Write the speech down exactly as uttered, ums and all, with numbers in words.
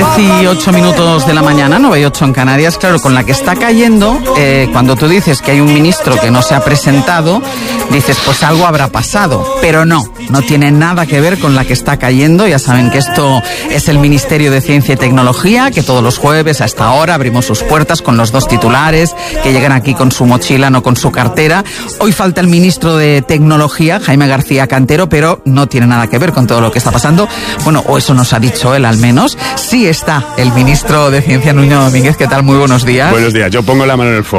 dieciocho minutos de la mañana, nueve y ocho en Canarias. Claro, con la que está cayendo, eh, cuando tú dices que hay un ministro que no se ha presentado, dices, pues algo habrá pasado. Pero no, no tiene nada que ver con la que está cayendo. Ya saben que esto es el Ministerio de Ciencia y Tecnología, que todos los jueves a esta hora abrimos sus puertas con los dos titulares, que llegan aquí con su mochila, no con su cartera. Hoy falta el ministro de Tecnología, Jaime García Cantero, pero no tiene nada que ver con todo lo que está pasando. Bueno, o eso nos ha dicho él al menos. Sí está el ministro de Ciencia, Nuño Domínguez. ¿Qué tal? Muy buenos días. Buenos días. Yo pongo la mano en el fuego.